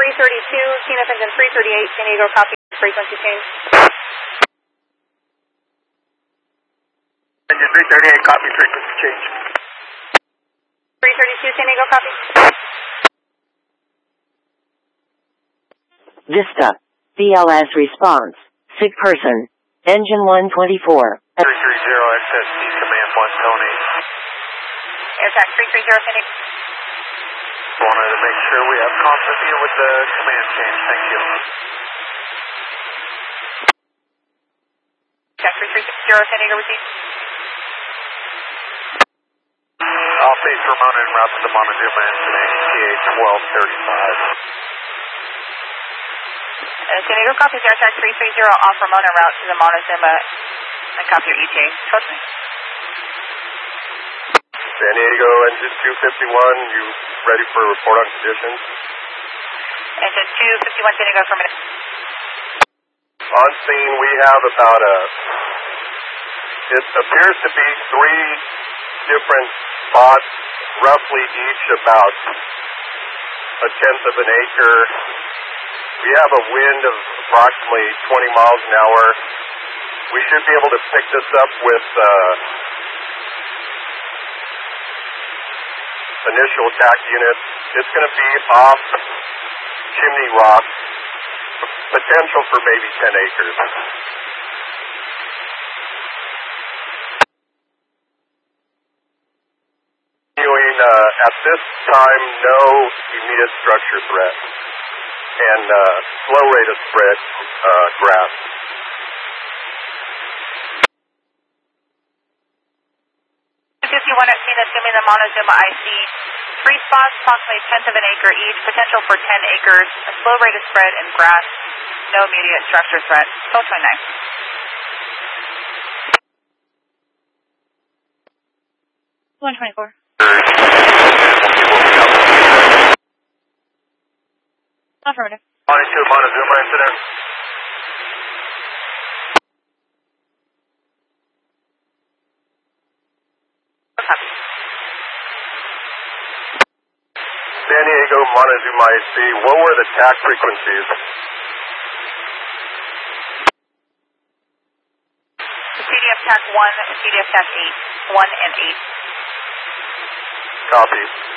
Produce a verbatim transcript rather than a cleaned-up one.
three thirty-two, C N F engine three thirty-eight, San Diego, copy, frequency change. Engine three thirty-eight, copy, frequency change. three thirty-two, San Diego, copy. Vista. B L S response. Sick person. Engine one twenty-four. three three zero, X S D, command one, Tony. Airtrack three three zero, San Diego. Wanted to make sure we have continuity with the command change, thank you. Airtrack three three zero, San Diego, receive. Off base Ramona en route to the Montezuma incident, E T A twelve thirty-five. Uh, San Diego, copy, Airtrack three three zero, off Ramona route to the Montezuma, and copy your E T A. Totally. San Diego, engine two fifty-one, you ready for a report on conditions? Engine two fifty-one, San Diego, for a minute. On scene, we have about a, it appears to be three different spots, roughly each about a tenth of an acre. We have a wind of approximately twenty miles an hour. We should be able to pick this up with uh, initial attack units. It's going to be off Chimney Rock, potential for maybe ten acres. Continuing, uh, at this time, no immediate structure threat and uh, slow rate of spread uh, graph. fifty-one at scene, assuming the Montezuma I C. Three spots, approximately a tenth of an acre each, potential for ten acres, a slow rate of spread and grass, no immediate structure threat. twelve twenty-nine. one twenty-four. Affirmative. Monitor Montezuma incident. Copy. San Diego, Montezuma I C, what were the tack frequencies? C D F TAC one, C D F TAC eight. one and eight. Copy.